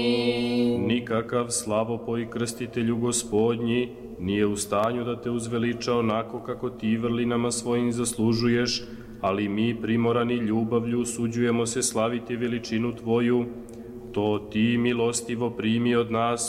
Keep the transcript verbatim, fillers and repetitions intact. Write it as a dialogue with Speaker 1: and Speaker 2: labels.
Speaker 1: Nikakav slavopoj krstitelju Gospodnji nije u stanju da te uzveliča onako kako ti vrlinama svojim zaslužuješ, ali mi primorani ljubavlju usuđujemo se slaviti veličinu tvoju. To ti milostivo primi od nas,